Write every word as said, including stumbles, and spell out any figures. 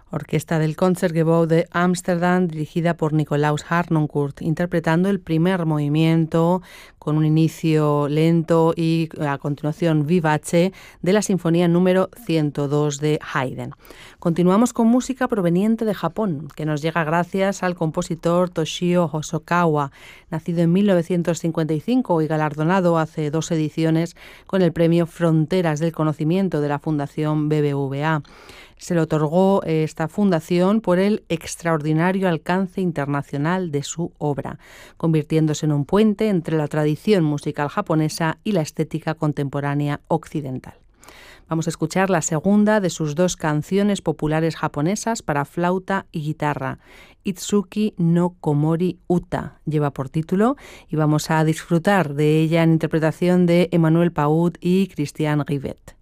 orquesta del Concertgebouw de Ámsterdam, dirigida por Nicolaus Harnoncourt, interpretando el primer movimiento con un inicio lento y a continuación vivace de la sinfonía número ciento dos de Haydn. Continuamos con música proveniente de Japón, que nos llega gracias al compositor Toshio Hosokawa, nacido en mil novecientos cincuenta y cinco y galardonado hace dos ediciones con el premio Fronteras del Conocimiento de la Fundación B B V A. Se le otorgó esta fundación por el extraordinario alcance internacional de su obra, convirtiéndose en un puente entre la tradición musical japonesa y la estética contemporánea occidental. Vamos a escuchar la segunda de sus dos canciones populares japonesas para flauta y guitarra, Itsuki no Komori Uta, lleva por título, y vamos a disfrutar de ella en interpretación de Emmanuel Paut y Christian Rivet.